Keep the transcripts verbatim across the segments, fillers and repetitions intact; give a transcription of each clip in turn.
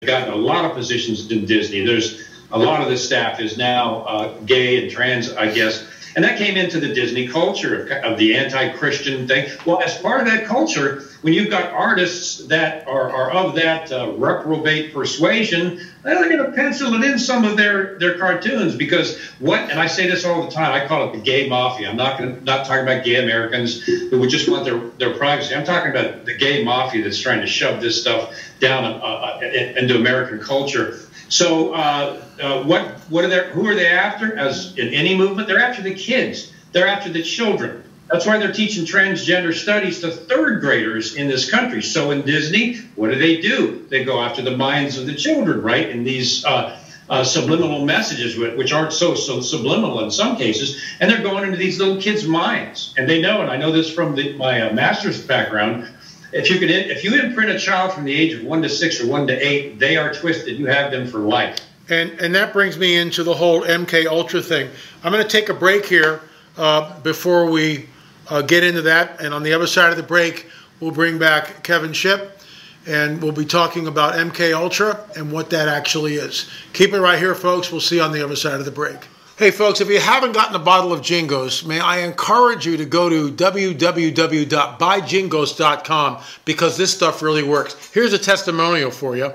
gotten a lot of positions in Disney. There's a lot of the staff is now uh, gay and trans, I guess. And that came into the Disney culture of, of the anti-Christian thing. Well, as part of that culture, when you've got artists that are, are of that uh, reprobate persuasion, they're going to pencil it in some of their, their cartoons because what, and I say this all the time, I call it the gay mafia. I'm not going to, not talking about gay Americans who would just want their, their privacy. I'm talking about the gay mafia that's trying to shove this stuff down uh, into American culture. So uh, uh, what what are they? Who are they after? As in any movement, they're after the kids. They're after the children. That's why they're teaching transgender studies to third graders in this country. So in Disney, what do they do? They go after the minds of the children, right? In these uh, uh, subliminal messages, which aren't so so subliminal in some cases, and they're going into these little kids' minds. And they know, and I know this from the, my uh, master's background. If you can, if you imprint a child from the age of one to six or one to eight, they are twisted. You have them for life. And and that brings me into the whole M K Ultra thing. I'm going to take a break here uh, before we uh, get into that. And on the other side of the break, we'll bring back Kevin Shipp, and we'll be talking about M K Ultra and what that actually is. Keep it right here, folks. We'll see you on the other side of the break. Hey, folks, if you haven't gotten a bottle of Jingos, may I encourage you to go to w w w dot buy jingos dot com because this stuff really works. Here's a testimonial for you.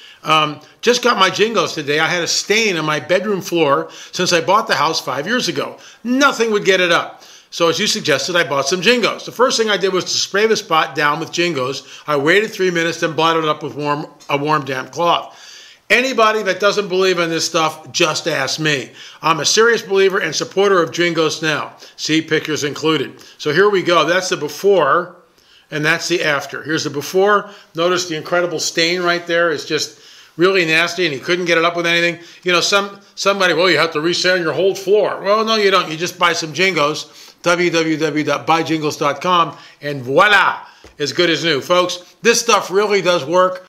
Um, just got my Jingos today. I had a stain on my bedroom floor since I bought the house five years ago. Nothing would get it up. So as you suggested, I bought some Jingos. The first thing I did was to spray the spot down with Jingos. I waited three minutes, then blotted it up with warm, a warm, damp cloth. Anybody that doesn't believe in this stuff, just ask me. I'm a serious believer and supporter of Jingos now. See, pictures included. So here we go. That's the before, and that's the after. Here's the before. Notice the incredible stain right there. It's just really nasty, and he couldn't get it up with anything. You know, some somebody, well, you have to resand your whole floor. Well, no, you don't. You just buy some Jingos, w w w dot buy jingos dot com, and voila, as good as new. Folks, this stuff really does work.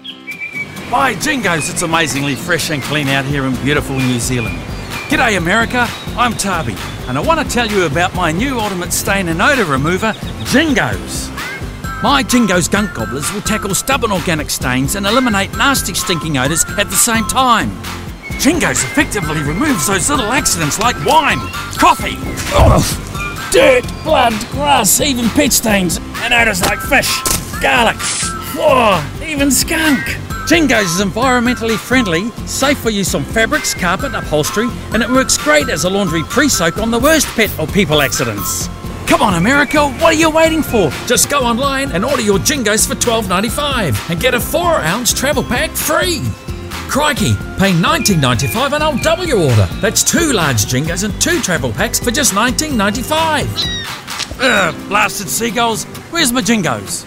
By Jingos, it's amazingly fresh and clean out here in beautiful New Zealand. G'day America, I'm Tabi, and I want to tell you about my new ultimate stain and odour remover, Jingos. My Jingos gunk gobblers will tackle stubborn organic stains and eliminate nasty stinking odours at the same time. Jingos effectively removes those little accidents like wine, coffee, ugh, dirt, blood, grass, even pet stains, and odours like fish, garlic, whoa, even skunk. Jingos is environmentally friendly, safe for use on fabrics, carpet, upholstery, and it works great as a laundry pre-soak on the worst pet or people accidents. Come on America, what are you waiting for? Just go online and order your Jingos for twelve ninety-five and get a four ounce travel pack free. Crikey, pay nineteen ninety-five and I'll double your order. That's two large Jingos and two travel packs for just nineteen ninety-five. Ugh, blasted seagulls, where's my Jingos?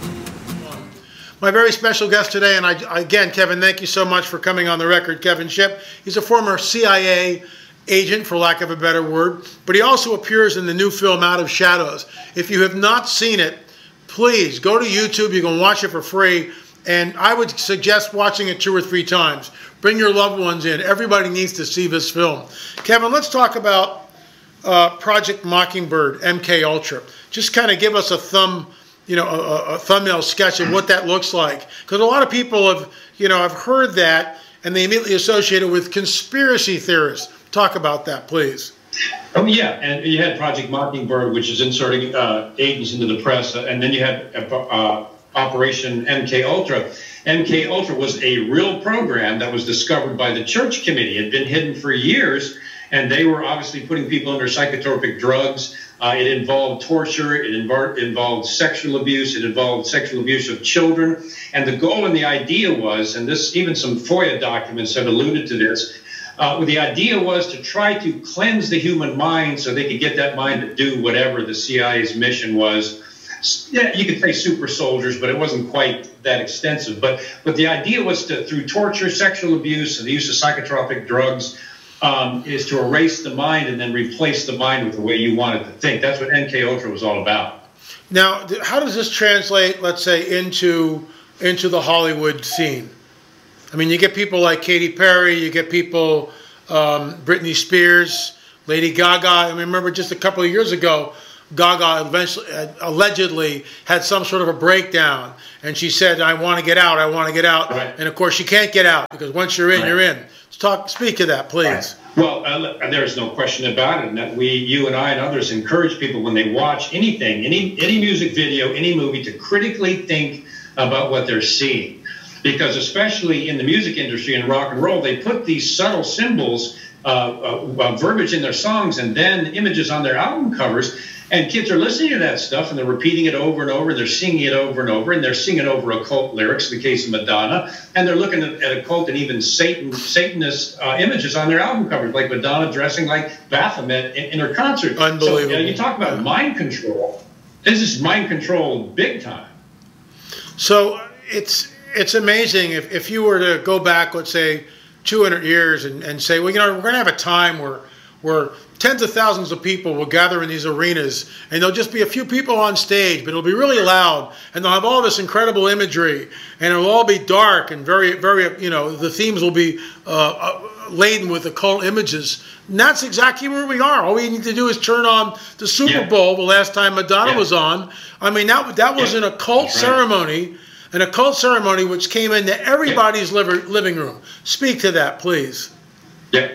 My very special guest today, and I, again, Kevin, thank you so much for coming on the record, Kevin Shipp. He's a former C I A agent, for lack of a better word, but he also appears in the new film Out of Shadows. If you have not seen it, please go to YouTube. You can watch it for free, and I would suggest watching it two or three times. Bring your loved ones in. Everybody needs to see this film. Kevin, let's talk about uh, Project Mockingbird, M K Ultra. Just kind of give us a thumb you know, a, a thumbnail sketch of what that looks like. Because a lot of people have, you know, have heard that and they immediately associate it with conspiracy theorists. Talk about that, please. Oh, yeah. And you had Project Mockingbird, which is inserting uh, agents into the press. And then you had uh, Operation M K Ultra. M K Ultra was a real program that was discovered by the Church Committee. It had been hidden for years. And they were obviously putting people under psychotropic drugs. Uh, it involved torture. It involved, involved sexual abuse. It involved sexual abuse of children. And the goal and the idea was, and this even some FOIA documents have alluded to this, uh, the idea was to try to cleanse the human mind so they could get that mind to do whatever the C I A's mission was. Yeah, you could say super soldiers, but it wasn't quite that extensive. But, but the idea was to, through torture, sexual abuse, and the use of psychotropic drugs, Um, is to erase the mind and then replace the mind with the way you want it to think. That's what M K Ultra was all about. Now, how does this translate, let's say, into into the Hollywood scene? I mean, you get people like Katy Perry, you get people, um, Britney Spears, Lady Gaga. I mean, remember just a couple of years ago, Gaga eventually, uh, allegedly had some sort of a breakdown, and she said, "I want to get out. I want to get out." Right. And of course, she can't get out because once you're in, Right. you're in. Let's talk. Speak to that, please. Right. Well, uh, there's no question about it, and that we, you and I and others, encourage people when they watch anything, any any music video, any movie, to critically think about what they're seeing, because especially in the music industry and rock and roll, they put these subtle symbols, uh, uh, uh, verbiage in their songs, and then images on their album covers. And kids are listening to that stuff, and they're repeating it over and over, and they're singing it over and over, and they're singing over occult lyrics, in the case of Madonna, and they're looking at, at occult and even Satan, Satanist uh, images on their album covers, like Madonna dressing like Baphomet in, in her concert. Unbelievable. So, you know, you talk about mind control. This is mind control big time. So it's it's amazing if, if you were to go back, let's say, two hundred years and, and say, well, you know, we're going to have a time where where tens of thousands of people will gather in these arenas, and there'll just be a few people on stage, but it'll be really loud, and they'll have all this incredible imagery, and it'll all be dark and very, very, you know, the themes will be uh, uh, laden with occult images. And that's exactly where we are. All we need to do is turn on the Super Yeah. Bowl the last time Madonna Yeah. was on. I mean, that, that was Yeah. an occult That's right. ceremony, an occult ceremony which came into everybody's Yeah. liver, living room. Speak to that, please. Yeah.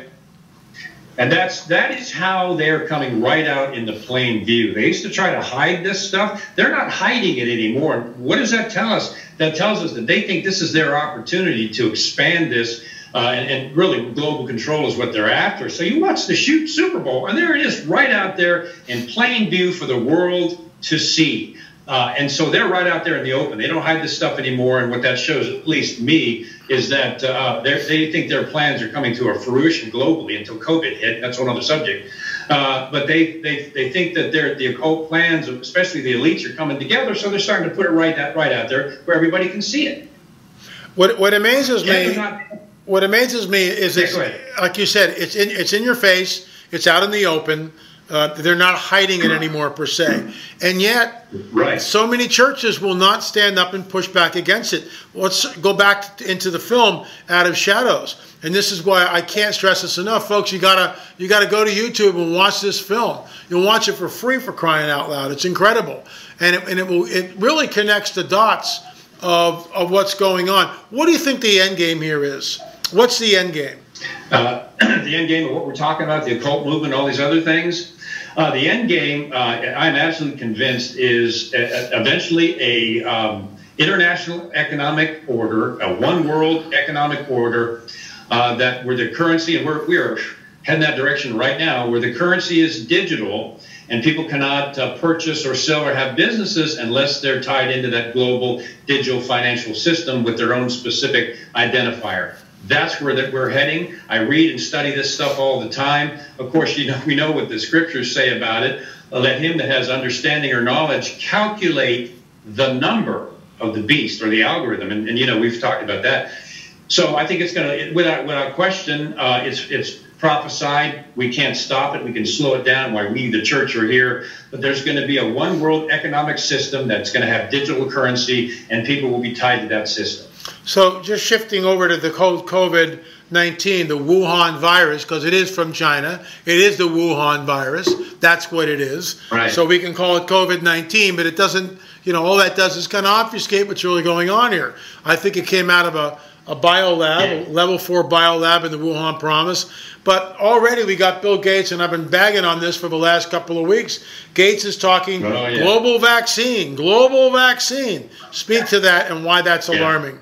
And that's that is how they're coming right out into plain view. They used to try to hide this stuff. They're not hiding it anymore. What does that tell us? That tells us that they think this is their opportunity to expand this, uh, and, and really global control is what they're after. So you watch the shoot Super Bowl, and there it is right out there in plain view for the world to see. Uh, and so they're right out there in the open. They don't hide this stuff anymore. And what that shows, at least me, is that uh, they think their plans are coming to a fruition globally until COVID hit. That's one other subject. Uh, but they, they they think that they're, the occult plans, especially the elites, are coming together. So they're starting to put it right that right out there where everybody can see it. What what amazes Yeah, me, not, what amazes me is, Yeah, it's, go ahead. like you said, it's in it's in your face. It's out in the open. Uh, they're not hiding it anymore per se, and yet right. so many churches will not stand up and push back against it. Let's go back into the film Out of Shadows, and this is why I can't stress this enough, folks. You gotta you gotta go to YouTube and watch this film. You'll watch it for free, for crying out loud. It's incredible, and it, and it will it really connects the dots of of what's going on. What do you think the end game here is? What's the end game? Uh, the end game of what we're talking about, the occult movement, all these other things. Uh, the end game, uh, I'm absolutely convinced, is uh, eventually a um, international economic order, a one world economic order, uh, that where the currency, and we're we are heading that direction right now, where the currency is digital and people cannot uh, purchase or sell or have businesses unless they're tied into that global digital financial system with their own specific identifier. That's where that we're heading. I read and study this stuff all the time. Of course, you know, we know what the scriptures say about it. Let him that has understanding or knowledge calculate the number of the beast, or the algorithm. And, and you know, we've talked about that. So I think it's going to, without without question, uh, it's it's prophesied. We can't stop it. We can slow it down while we, the church, are here. But there's going to be a one world economic system that's going to have digital currency, and people will be tied to that system. So just shifting over to the COVID nineteen, the Wuhan virus, because it is from China. It is the Wuhan virus. That's what it is. Right. So we can call it COVID nineteen, but it doesn't, you know, all that does is kind of obfuscate what's really going on here. I think it came out of a, a biolab, a level four biolab in the Wuhan promise. But already we got Bill Gates, and I've been bagging on this for the last couple of weeks. Gates is talking oh, yeah. global vaccine, global vaccine. Speak to that and why that's Yeah. alarming.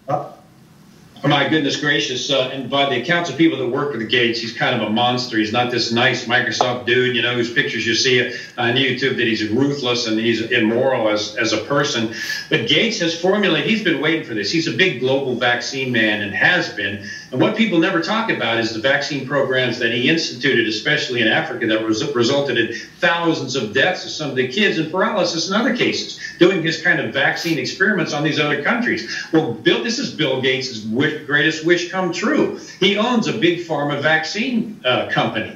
Oh, my goodness gracious. Uh, and by the accounts of people that work with Gates, he's kind of a monster. He's not this nice Microsoft dude, you know, whose pictures you see on YouTube, that he's ruthless and he's immoral as, as a person. But Gates has formulated, he's been waiting for this. He's a big global vaccine man and has been. And what people never talk about is the vaccine programs that he instituted, especially in Africa, that res resulted in thousands of deaths of some of the kids and paralysis in other cases, doing his kind of vaccine experiments on these other countries. Well, Bill, this is Bill Gates' wish, greatest wish come true. He owns a big pharma vaccine uh, company.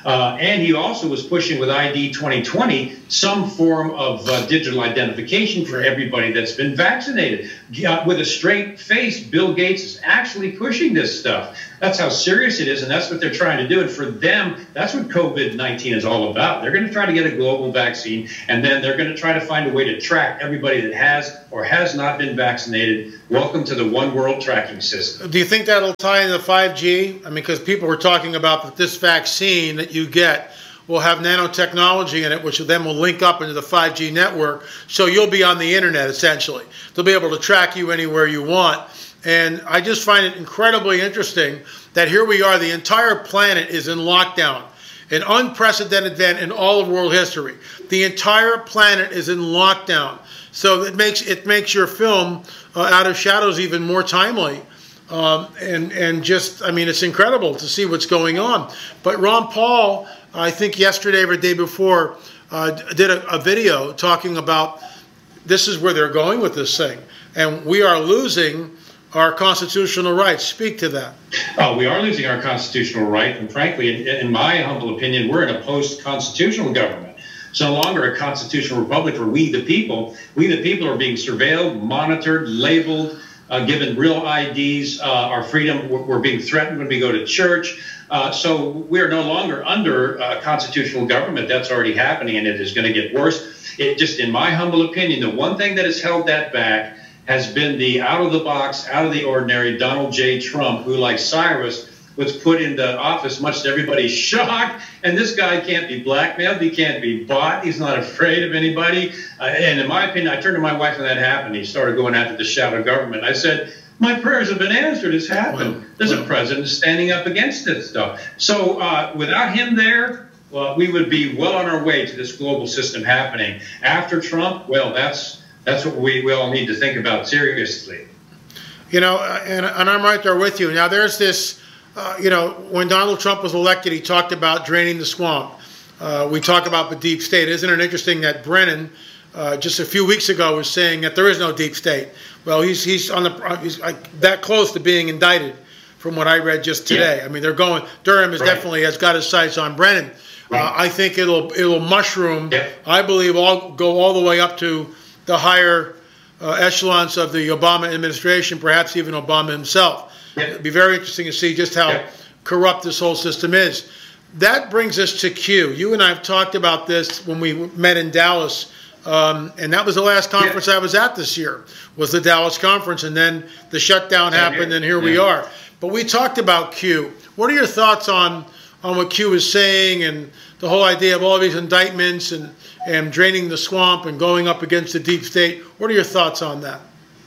Uh, and he also was pushing with I D twenty twenty some form of uh, digital identification for everybody that's been vaccinated. Uh, with a straight face, Bill Gates is actually pushing this stuff. That's how serious it is, and that's what they're trying to do. And for them, that's what COVID nineteen is all about. They're going to try to get a global vaccine, and then they're going to try to find a way to track everybody that has or has not been vaccinated. Welcome to the One World tracking system. Do you think that'll tie into five G? I mean, because people were talking about that this vaccine that you get will have nanotechnology in it, which then will link up into the five G network. So you'll be on the internet, essentially. They'll be able to track you anywhere you want. And I just find it incredibly interesting that here we are, the entire planet is in lockdown, an unprecedented event in all of world history. The entire planet is in lockdown. So it makes it makes your film uh, Out of Shadows even more timely. Um, and, and just, I mean, it's incredible to see what's going on. But Ron Paul, I think yesterday or the day before, uh, did a, a video talking about this is where they're going with this thing. And we are losing our constitutional rights. Speak to that. Oh, we are losing our constitutional right. And frankly, in, in my humble opinion, we're in a post-constitutional government. It's no longer a constitutional republic for we the people. We the people are being surveilled, monitored, labeled, uh, given real I Ds. Uh, our freedom, we're, we're being threatened when we go to church. Uh, so we're no longer under a constitutional government. That's already happening, and it is going to get worse. It just, in my humble opinion, the one thing that has held that back has been the out-of-the-box, out-of-the-ordinary Donald J. Trump, who, like Cyrus, was put into office much to everybody's shock. And this guy can't be blackmailed. He can't be bought. He's not afraid of anybody. Uh, and in my opinion, I turned to my wife when that happened. He started going after the shadow government. I said, my prayers have been answered. It's happened. There's a president standing up against this stuff. So uh, without him there, well, we would be well on our way to this global system happening. After Trump, well, that's that's what we, we all need to think about seriously. You know, and, and I'm right there with you. Now, there's this, uh, you know, when Donald Trump was elected, he talked about draining the swamp. Uh, we talk about the deep state. Isn't it interesting that Brennan, uh, just a few weeks ago, was saying that there is no deep state? Well, he's he's on the he's like that close to being indicted, from what I read just today. Yeah. I mean, they're going. Durham is right. definitely has got his sights on Brennan. Right. Uh, I think it'll it'll mushroom. Yeah. I believe all go all the way up to the higher uh, echelons of the Obama administration, perhaps even Obama himself. Yeah. It'd be very interesting to see just how yeah. corrupt this whole system is. That brings us to Q. You and I have talked about this when we met in Dallas. Um, and that was the last conference yeah. I was at this year, was the Dallas conference, and then the shutdown Same happened, here. and here yeah. we are. But we talked about Q. What are your thoughts on on what Q is saying and the whole idea of all these indictments and, and draining the swamp and going up against the deep state? What are your thoughts on that?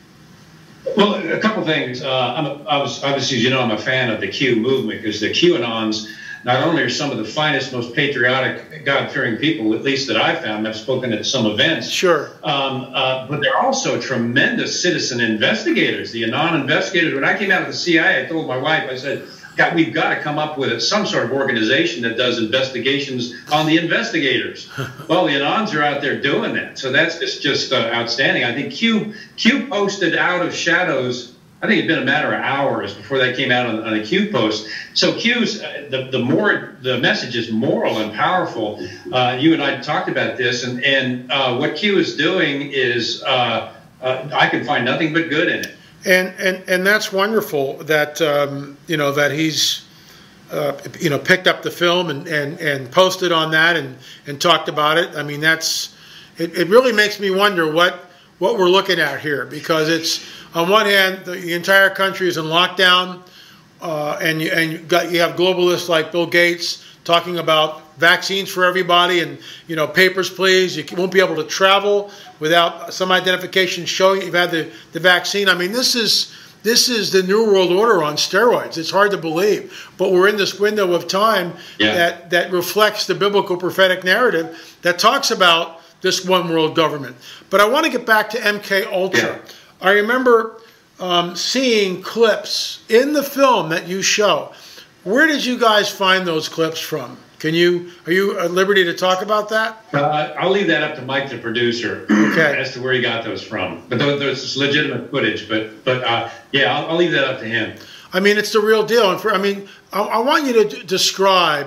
Well, a couple things. Uh, I'm a, I was obviously, as you know, I'm a fan of the Q movement, because the QAnons not only are some of the finest, most patriotic, God-fearing people, at least that I've found. I've spoken at some events. Sure. Um, uh, but they're also tremendous citizen investigators. The Anon investigators. When I came out of the C I A, I told my wife, I said, God, we've got to come up with some sort of organization that does investigations on the investigators. Well, the Anons are out there doing that. So that's just, just uh, outstanding. I think Q, Q posted Out of Shadows. I think it'd been a matter of hours before that came out on, on a Q post. So Q's uh, the the more the message is moral and powerful. Uh, you and I talked about this, and and uh, what Q is doing is uh, uh, I can find nothing but good in it. And and and that's wonderful that um, you know that he's uh, you know picked up the film and, and, and posted on that and, and talked about it. I mean, that's it, it really makes me wonder what what we're looking at here, because it's, on one hand, the, the entire country is in lockdown, uh, and you and you got you have globalists like Bill Gates talking about vaccines for everybody, and you know, papers please. You won't be able to travel without some identification showing you've had the, the vaccine. I mean, this is this is the New World Order on steroids. It's hard to believe, but we're in this window of time yeah. that that reflects the biblical prophetic narrative that talks about this one world government. But I want to get back to M K Ultra. Yeah. I remember um, seeing clips in the film that you show. Where did you guys find those clips from? Can you, are you at liberty to talk about that? Uh, I'll leave that up to Mike, the producer, okay. as to where he got those from. But there's legitimate footage. But but uh, yeah, I'll, I'll leave that up to him. I mean, it's the real deal. And for I mean, I, I want you to d- describe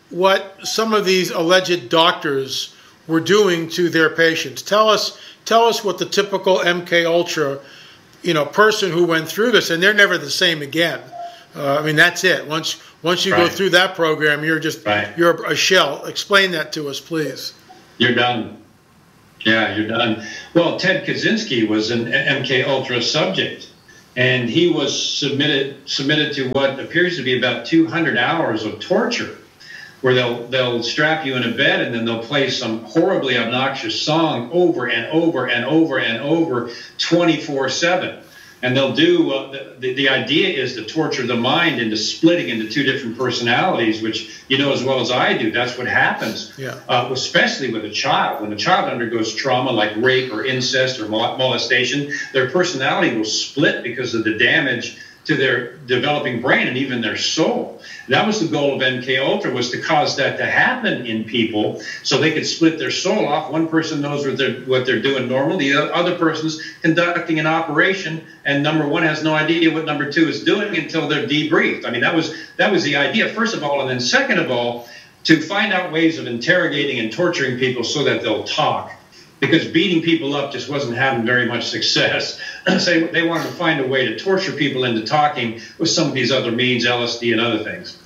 what some of these alleged doctors were doing to their patients. Tell us, tell us what the typical M K Ultra, you know, person who went through this, and they're never the same again. Uh, I mean, that's it. Once once you right. go through that program, you're just right. you're a shell. Explain that to us, please. You're done. Yeah, you're done. Well, Ted Kaczynski was an M K Ultra subject, and he was submitted submitted to what appears to be about two hundred hours of torture, where they'll they'll strap you in a bed and then they'll play some horribly obnoxious song over and over and over and over twenty-four seven. And they'll do, uh, the, the idea is to torture the mind into splitting into two different personalities, which you know as well as I do. That's what happens, yeah. uh, especially with a child. When a child undergoes trauma like rape or incest or molestation, their personality will split because of the damage to their developing brain and even their soul. That was the goal of M K Ultra, was to cause that to happen in people so they could split their soul off. One person knows what they're, what they're doing normal. The other person's conducting an operation, and number one has no idea what number two is doing until they're debriefed. I mean, that was, that was the idea, first of all. And then second of all, to find out ways of interrogating and torturing people so that they'll talk. Because beating people up just wasn't having very much success. So they wanted to find a way to torture people into talking with some of these other means, L S D and other things.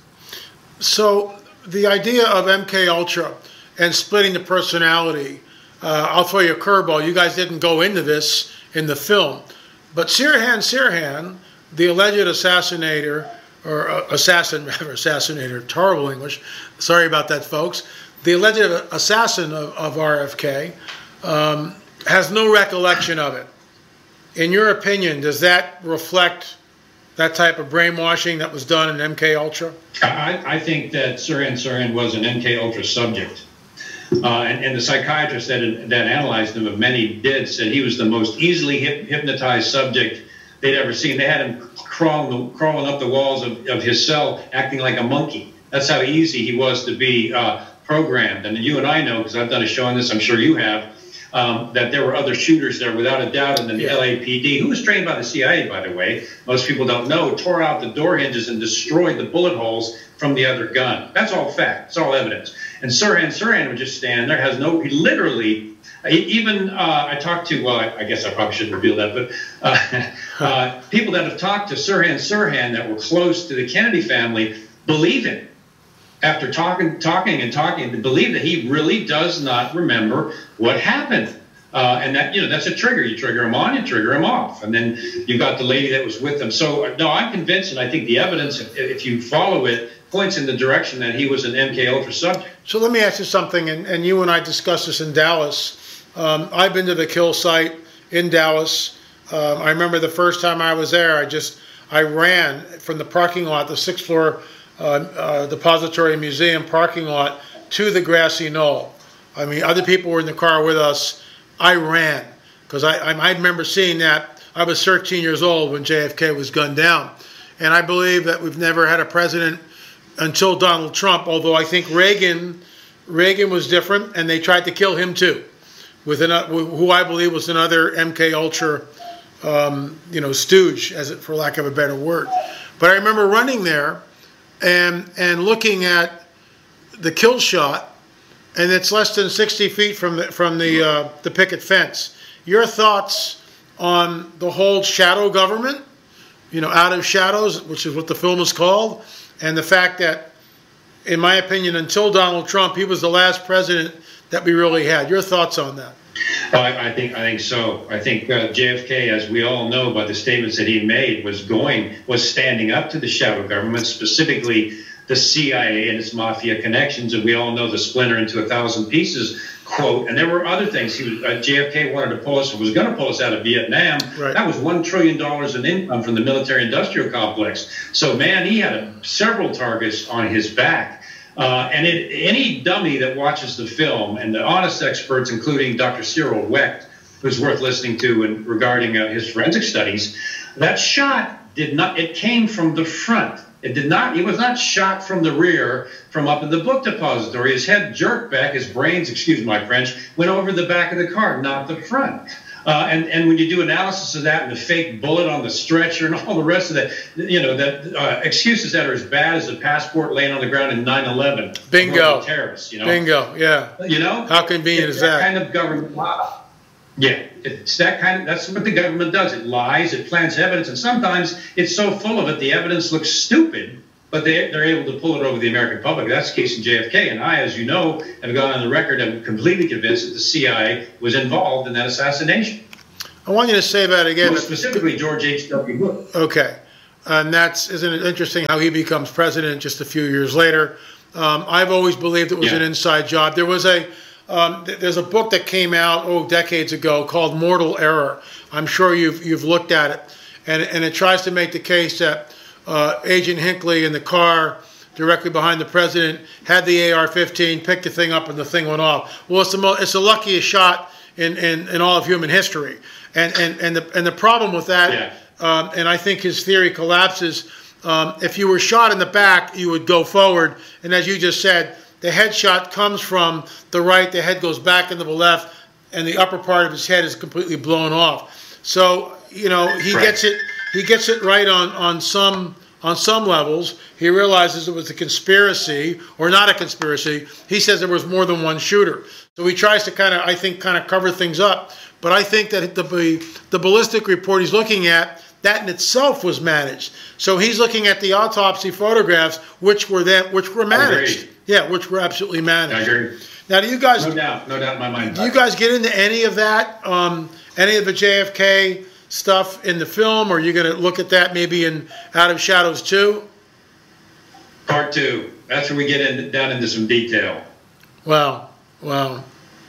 So the idea of M K Ultra and splitting the personality, uh, I'll throw you a curveball. You guys didn't go into this in the film. But Sirhan Sirhan, the alleged assassinator, or uh, assassin, rather, assassinator, horrible English. Sorry about that, folks. The alleged assassin of, of R F K, Um, has no recollection of it. In your opinion, does that reflect that type of brainwashing that was done in M K Ultra? I, I think that Sirhan Sirhan was an M K Ultra subject. Uh, and, and the psychiatrist that, that analyzed him, of many did, said he was the most easily hip, hypnotized subject they'd ever seen. They had him crawling, crawling up the walls of, of his cell, acting like a monkey. That's how easy he was to be uh, programmed. And you and I know, because I've done a show on this, I'm sure you have, Um, that there were other shooters there without a doubt, and then the yeah. L A P D, who was trained by the C I A, by the way, most people don't know, tore out the door hinges and destroyed the bullet holes from the other gun. That's all fact. It's all evidence. And Sirhan Sirhan would just stand there, has no, he literally, even, uh, I talked to, well, I, I guess I probably shouldn't reveal that, but uh, uh, people that have talked to Sirhan Sirhan that were close to the Kennedy family believe him. After talking, talking and talking, to believe that he really does not remember what happened. Uh, and that, you know, that's a trigger. You trigger him on, you trigger him off. And then you got the lady that was with him. So, no, I'm convinced, and I think the evidence, if, if you follow it, points in the direction that he was an M K Ultra subject. So let me ask you something, and, and you and I discussed this in Dallas. Um, I've been to the kill site in Dallas. Um, I remember the first time I was there, I just, I ran from the parking lot, the sixth floor Uh, uh, Depository Museum parking lot to the grassy knoll. I mean, other people were in the car with us. I ran because I, I, I remember seeing that. I was thirteen years old when J F K was gunned down. And I believe that we've never had a president until Donald Trump, although I think Reagan Reagan was different, and they tried to kill him too, with an, who I believe was another M K Ultra um, you know, stooge, as it, for lack of a better word. But I remember running there and and looking at the kill shot, and it's less than sixty feet from the, from the uh, the picket fence. Your thoughts on the whole shadow government, you know, out of shadows, which is what the film is called, and the fact that, in my opinion, until Donald Trump, he was the last president that we really had. Your thoughts on that? Oh, I, I think I think so. I think uh, J F K, as we all know by the statements that he made, was going was standing up to the shadow government, specifically the C I A and its mafia connections. And we all know the splinter into a thousand pieces quote. And there were other things. He was, uh, J F K wanted to pull us, was going to pull us out of Vietnam. Right. That was one trillion dollars in income from the military-industrial complex. So, man, he had a, several targets on his back. Uh, and it, any dummy that watches the film, and the honest experts, including Doctor Cyril Wecht, who's worth listening to in, regarding uh, his forensic studies, that shot did not, it came from the front. It did not, he was not shot from the rear, from up in the book depository. His head jerked back, his brains, excuse my French, went over the back of the car, not the front. Uh, and, and when you do analysis of that and the fake bullet on the stretcher and all the rest of that, you know, that uh, excuses that are as bad as the passport laying on the ground in nine eleven. Bingo. Terrorists, you know. Bingo, yeah. You know? How convenient it's is that? that kind of government lie. Yeah, it's that kind of, that's what the government does. It lies, it plants evidence, and sometimes it's so full of it, the evidence looks stupid, but they, they're able to pull it over the American public. That's the case in J F K. And I, as you know, have gone on the record, I'm completely convinced that the C I A was involved in that assassination. I want you to say that again. Most specifically, George H W Bush. Okay. And that's, isn't it interesting how he becomes president just a few years later? Um, I've always believed it was yeah. an inside job. There was a, um, th there's a book that came out, oh, decades ago called Mortal Error. I'm sure you've, you've looked at it. And, and it tries to make the case that uh, Agent Hinckley in the car directly behind the president had the A R fifteen, picked the thing up, and the thing went off. Well, it's the, mo it's the luckiest shot in, in, in all of human history. And, and, and, the, and the problem with that, yeah. um, and I think his theory collapses, um, if you were shot in the back, you would go forward. And as you just said, the headshot comes from the right, the head goes back into the left, and the upper part of his head is completely blown off. So, you know, he right. gets it he gets it right on, on some on some levels. He realizes it was a conspiracy, or not a conspiracy. He says there was more than one shooter. So he tries to kind of, I think, kind of cover things up. But I think that the, the ballistic report he's looking at, that in itself was managed. So he's looking at the autopsy photographs, which were then, which were managed. Yeah, which were absolutely managed. I agree. Now, do you guys? No doubt, no doubt in my mind. Do you guys get into any of that? Um, any of the J F K stuff in the film? Or are you going to look at that maybe in Out of Shadows two? Part two. That's where we get in, down into some detail. Wow, wow.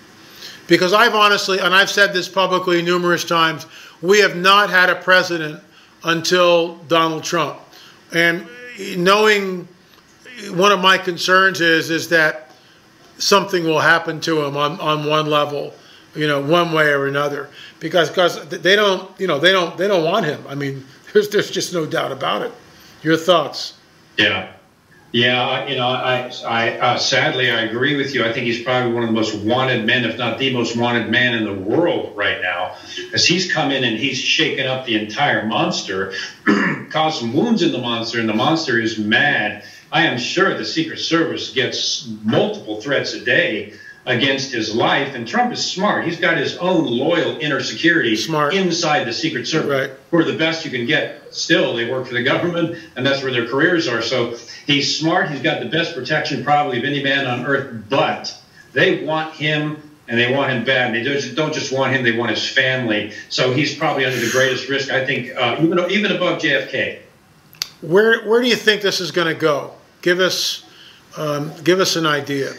Because I've honestly, and I've said this publicly numerous times, we have not had a president until Donald Trump. And knowing, one of my concerns is is that something will happen to him on, on one level, you know, one way or another. Because because they don't, you know, they don't they don't want him. I mean, there's there's just no doubt about it. Your thoughts? Yeah. Yeah, you know, I, I uh, sadly, I agree with you. I think he's probably one of the most wanted men, if not the most wanted man in the world right now, because he's come in and he's shaken up the entire monster, caused some wounds in the monster, and the monster is mad. I am sure the Secret Service gets multiple threats a day against his life, and Trump is smart. He's got his own loyal inner security smart. inside the Secret Service, right. who are the best you can get. Still, they work for the government, and that's where their careers are. So he's smart. He's got the best protection probably of any man on earth, but they want him, and they want him bad. They just don't just want him, they want his family. So he's probably under the greatest risk, I think, uh, even, even above J F K. Where, where do you think this is going to go? Give us, um, give us an idea.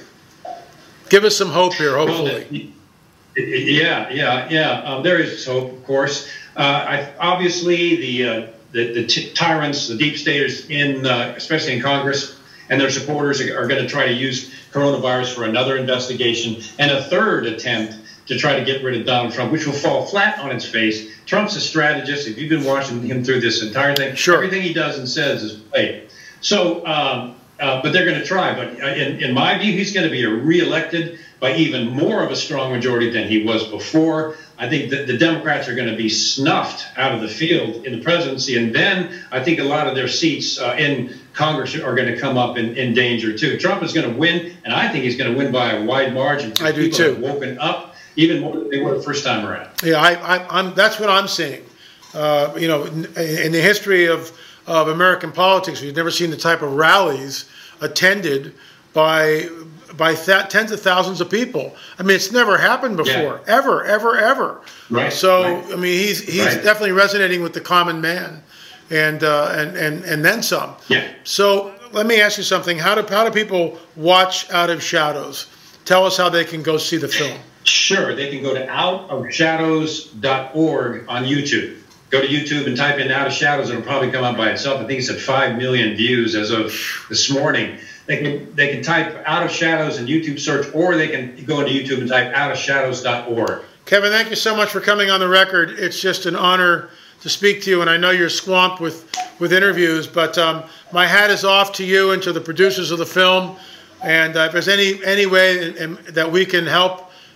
Give us some hope here, hopefully. Well, yeah, yeah, yeah. Um, there is hope, of course. Uh, I, obviously, the uh, the, the t tyrants, the deep staters, in uh, especially in Congress, and their supporters are, are going to try to use coronavirus for another investigation and a third attempt to try to get rid of Donald Trump, which will fall flat on its face. Trump's a strategist. If you've been watching him through this entire thing, sure. everything he does and says is played. So. Um, Uh, but they're going to try. But in, in my view, he's going to be reelected by even more of a strong majority than he was before. I think that the Democrats are going to be snuffed out of the field in the presidency. And then I think a lot of their seats uh, in Congress are going to come up in, in danger, too. Trump is going to win, and I think he's going to win by a wide margin. I do, people too. Have woken up even more than they were the first time around. Yeah, I, I, I'm, that's what I'm seeing. Uh, you know, in, in the history of, of American politics, we've never seen the type of rallies attended by by th tens of thousands of people. I mean, it's never happened before, yeah. ever, ever, ever. Right. So, right. I mean, he's he's right. definitely resonating with the common man, and uh, and and and then some. Yeah. So, let me ask you something. How do how do people watch Out of Shadows? Tell us how they can go see the film. Sure, they can go to out of shadows dot org on YouTube. Go to YouTube and type in Out of Shadows. It'll probably come up by itself. I think it's at five million views as of this morning. They can they can type Out of Shadows in YouTube search, or they can go into YouTube and type out of shadows dot org. Kevin, thank you so much for coming on the record. It's just an honor to speak to you, and I know you're swamped with, with interviews, but um, my hat is off to you and to the producers of the film. And uh, if there's any, any way in, in, that we can help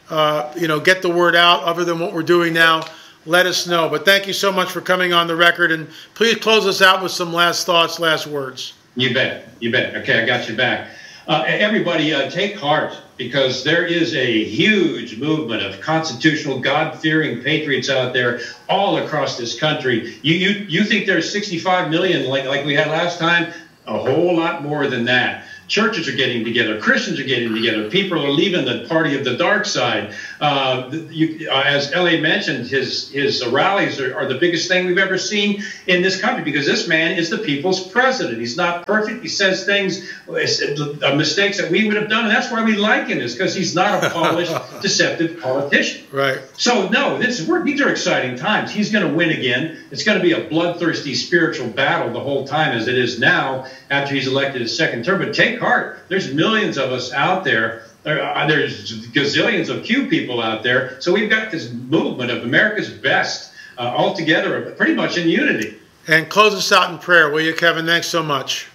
uh, you know, get the word out other than what we're doing now, let us know. But thank you so much for coming on the record, and please close us out with some last thoughts, last words. You bet. You bet. Okay, I got you back. Uh, everybody, uh, take heart, because there is a huge movement of constitutional, God-fearing patriots out there all across this country. You you you think there's sixty-five million like like we had last time? A whole lot more than that. Churches are getting together. Christians are getting together. People are leaving the party of the dark side. Uh, you, uh, as L A mentioned, his his rallies are, are the biggest thing we've ever seen in this country, because this man is the people's president. He's not perfect. He says things, uh, mistakes that we would have done, and that's why we like him, is because he's not a polished, deceptive politician. Right. So, no, this, we're, these are exciting times. He's going to win again. It's going to be a bloodthirsty spiritual battle the whole time, as it is now after he's elected his second term. But take heart. There's millions of us out there. There, uh, there's gazillions of Q people out there. So we've got this movement of America's best uh, all together, pretty much in unity. And close us out in prayer, will you, Kevin? Thanks so much.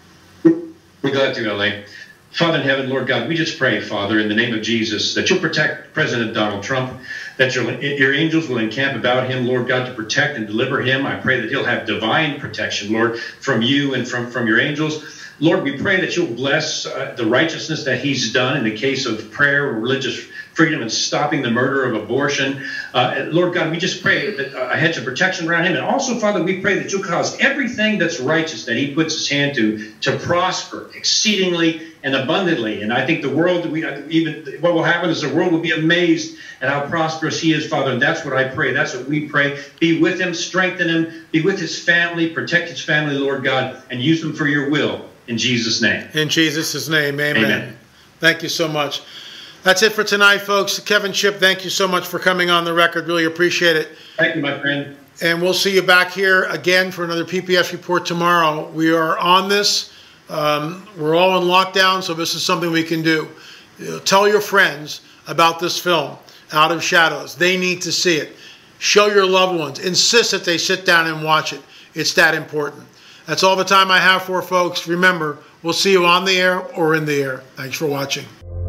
We're glad to, L A. Father in heaven, Lord God, we just pray, Father, in the name of Jesus, that you'll protect President Donald Trump, that your, your angels will encamp about him, Lord God, to protect and deliver him. I pray that he'll have divine protection, Lord, from you and from, from your angels. Lord, we pray that you'll bless uh, the righteousness that he's done in the case of prayer, religious freedom, and stopping the murder of abortion. Uh, Lord God, we just pray that uh, a hedge of protection around him. And also, Father, we pray that you'll cause everything that's righteous that he puts his hand to to prosper exceedingly and abundantly. And I think the world, we even what will happen is the world will be amazed at how prosperous he is, Father. And that's what I pray. That's what we pray. Be with him, strengthen him, be with his family, protect his family, Lord God, and use them for your will. In Jesus' name. In Jesus' name, amen. Amen. Thank you so much. That's it for tonight, folks. Kevin Shipp, thank you so much for coming on the record. Really appreciate it. Thank you, my friend. And we'll see you back here again for another P P S report tomorrow. We are on this. Um, we're all in lockdown, so this is something we can do. You know, tell your friends about this film, Out of Shadows. They need to see it. Show your loved ones. Insist that they sit down and watch it. It's that important. That's all the time I have for folks. Remember, we'll see you on the air or in the air. Thanks for watching.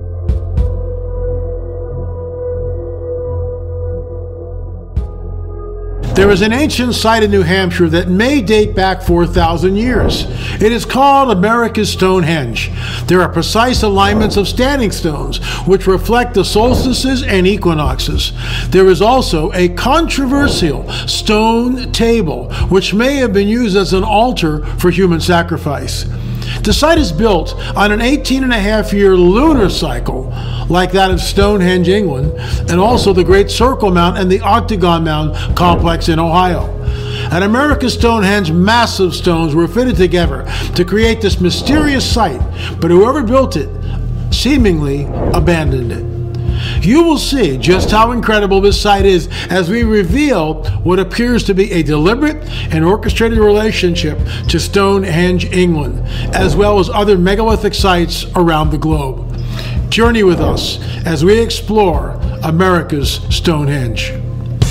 There is an ancient site in New Hampshire that may date back four thousand years. It is called America's Stonehenge. There are precise alignments of standing stones which reflect the solstices and equinoxes. There is also a controversial stone table which may have been used as an altar for human sacrifice. The site is built on an eighteen and a half year lunar cycle, like that of Stonehenge, England, and also the Great Circle Mound and the Octagon Mound complex in Ohio. At America's Stonehenge, massive stones were fitted together to create this mysterious site, but whoever built it seemingly abandoned it. You will see just how incredible this site is as we reveal what appears to be a deliberate and orchestrated relationship to Stonehenge, England, as well as other megalithic sites around the globe. Journey with us as we explore America's Stonehenge.